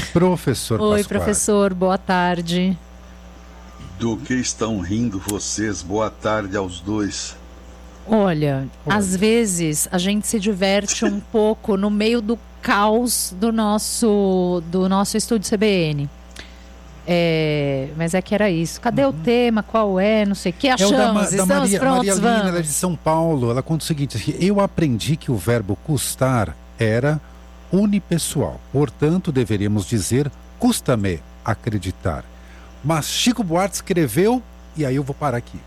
Professor Oi, Pasquale. professor, boa tarde. Do que estão rindo vocês? Boa tarde aos dois. Olha, às vezes a gente se diverte um pouco no meio do caos do nosso estúdio CBN. Mas é que era isso. Cadê o tema? Qual é? Não sei o que achamos. Estamos Maria prontos, Lina, ela é vamos. de São Paulo. Ela conta o seguinte: eu aprendi que o verbo custar era unipessoal. Portanto, deveríamos dizer custa-me acreditar. Mas Chico Buarque escreveu, e aí eu vou parar aqui.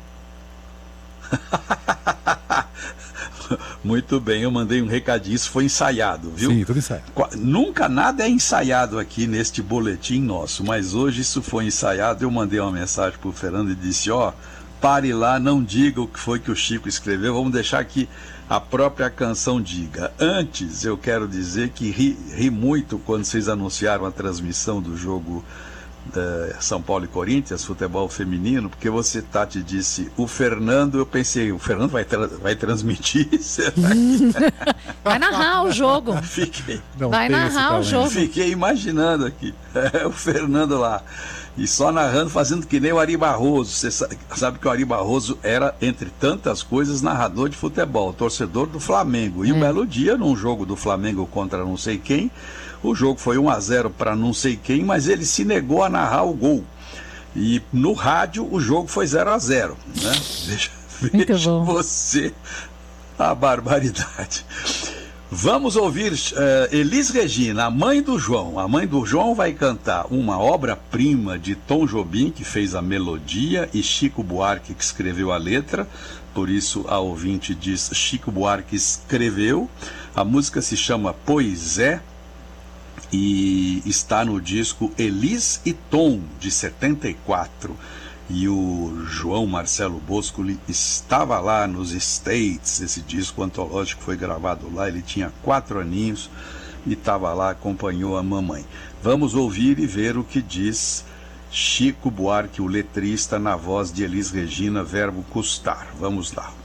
Muito bem, eu mandei um recadinho, isso foi ensaiado, viu? Sim, tudo ensaiado. Nunca nada é ensaiado aqui neste boletim nosso, mas hoje isso foi ensaiado. Eu mandei uma mensagem pro Fernando e disse, pare lá, não diga o que foi que o Chico escreveu, vamos deixar que a própria canção diga. Antes, eu quero dizer que ri muito quando vocês anunciaram a transmissão do jogo São Paulo e Corinthians, futebol feminino, porque você, Tati, disse o Fernando, eu pensei, o Fernando vai transmitir? Vai narrar o jogo. Vai narrar o jogo. Fiquei imaginando aqui, o Fernando lá, e só narrando, fazendo que nem o Ari Barroso. Você sabe que o Ari Barroso era, entre tantas coisas, narrador de futebol, torcedor do Flamengo, e um belo dia, num jogo do Flamengo contra não sei quem, o jogo foi 1-0 para não sei quem, mas ele se negou a narrar o gol. E no rádio o jogo foi 0-0, né? Veja você a barbaridade. Vamos ouvir Elis Regina, a mãe do João. A mãe do João vai cantar uma obra-prima de Tom Jobim, que fez a melodia, e Chico Buarque, que escreveu a letra. Por isso a ouvinte diz Chico Buarque escreveu. A música se chama Pois é, e está no disco Elis e Tom, de 74. E o João Marcelo Boscoli estava lá nos States. Esse disco antológico foi gravado lá, ele tinha 4 aninhos e estava lá, acompanhou a mamãe. Vamos ouvir e ver o que diz Chico Buarque, o letrista, na voz de Elis Regina, verbo custar. Vamos lá.